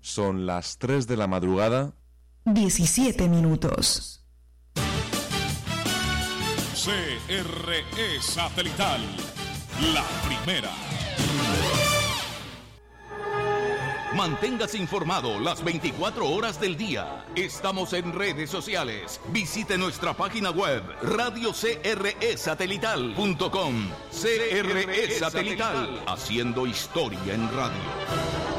Son las 3 de la madrugada. 17 minutos. CRE Satelital, la primera. Manténgase informado las 24 horas del día. Estamos en redes sociales. Visite nuestra página web radiocresatelital.com. CRE Satelital, haciendo historia en radio.